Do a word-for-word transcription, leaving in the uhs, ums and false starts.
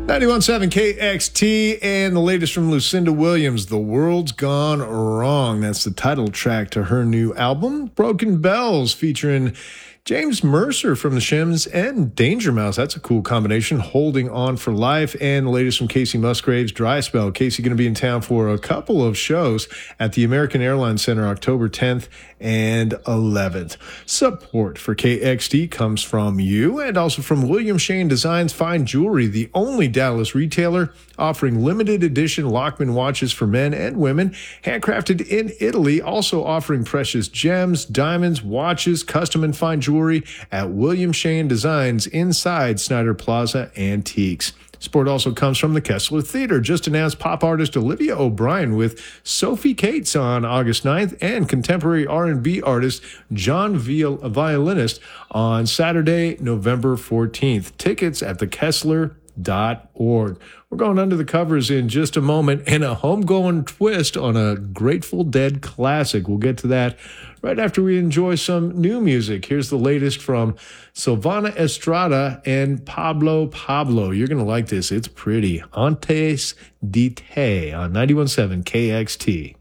ninety-one point seven K X T and the latest from Lucinda Williams, The World's Gone Wrong. That's the title track to her new album, Broken Bells, featuring James Mercer from the Shims and Danger Mouse. That's a cool combination. Holding On for Life. And the latest from Casey Musgraves, Dry Spell. Casey going to be in town for a couple of shows at the American Airlines Center October tenth and eleventh. Support for K X T comes from you and also from William Shane Designs Fine Jewelry, the only Dallas retailer offering limited edition Lockman watches for men and women, handcrafted in Italy, also offering precious gems, diamonds, watches, custom and fine jewelry at William Shane Designs inside Snyder Plaza Antiques. Support also comes from the Kessler Theater. Just announced pop artist Olivia O'Brien with Sophie Cates on August ninth and contemporary R and B artist John Viol, a violinist, on Saturday, November fourteenth. Tickets at the Kessler dot org. We're going under the covers in just a moment and a homegrown twist on a Grateful Dead classic. We'll get to that right after we enjoy some new music. Here's the latest from Silvana Estrada and Pablo Pablo. You're going to like this. It's pretty. Antes de Te on ninety-one point seven K X T.